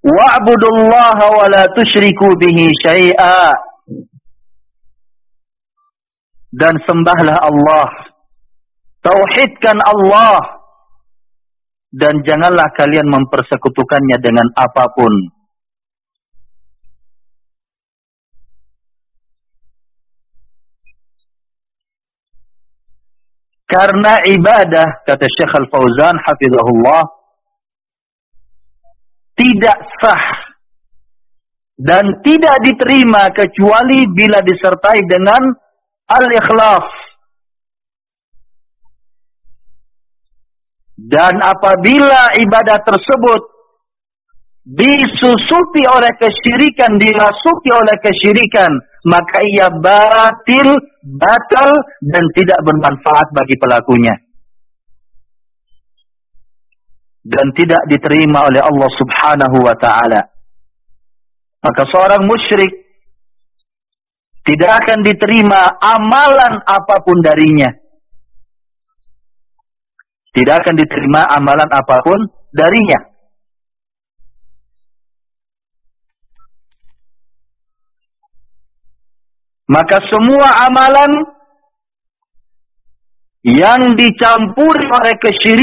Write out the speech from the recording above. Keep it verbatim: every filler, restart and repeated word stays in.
wa'budullaha wa la tusyriku bihi syai'a. Dan sembahlah Allah, tauhidkan Allah, dan janganlah kalian mempersekutukannya dengan apapun. Karena ibadah, kata Syekh Al-Fauzan hafizahullah, tidak sah dan tidak diterima kecuali bila disertai dengan al-ikhlas. Dan apabila ibadah tersebut disusupi oleh kesyirikan, dirasuki oleh kesyirikan, maka ia batil, batal, dan tidak bermanfaat bagi pelakunya. Dan tidak diterima oleh Allah Subhanahu wa ta'ala. Maka seorang musyrik tidak akan diterima amalan apapun darinya. Tidak akan diterima amalan apapun darinya. Maka semua amalan yang dicampuri oleh kesyirikan